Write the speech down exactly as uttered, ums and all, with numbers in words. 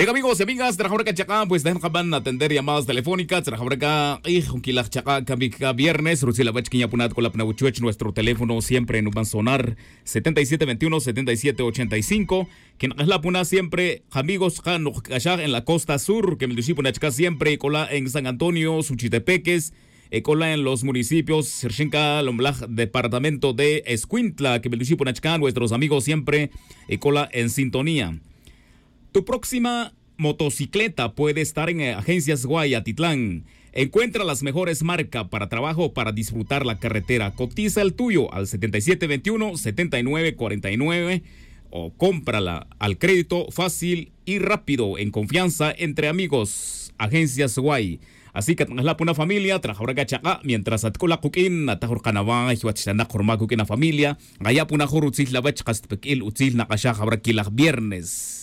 Bien, amigos y amigas, trabajar chaka, pues dejan kaban atender llamadas telefónicas, trabajar acá, hijo, kilak chaka, kamika viernes, Rusila Bachkiña Punat con la Pnauchuech, nuestro teléfono siempre nos van a sonar setenta y siete veintiuno, setenta y siete ochenta y cinco, que es la puna siempre, amigos, en la costa sur, que me lo chika siempre, cola en San Antonio, Suchitepeques, Ecola en los municipios Sirchinca, Lomblaj, departamento de Escuintla, que Belushi Punachcan, nuestros amigos siempre, Ecola en sintonía. Tu próxima motocicleta puede estar en Agencias Guayatitlán. Encuentra las mejores marcas para trabajo para disfrutar la carretera. Cotiza el tuyo al setenta y siete veintiuno, setenta y nueve cuarenta y nueve o cómprala al crédito fácil y rápido en confianza entre amigos. Agencias Guay. Así que la puna familia, trabajadora gachaca, mientras atkola kukin, atajor kanawang, hiwachana korma kukin a familia, gaya puna horutzil la bachkas pekil utzil na kasha habra kilag viernes.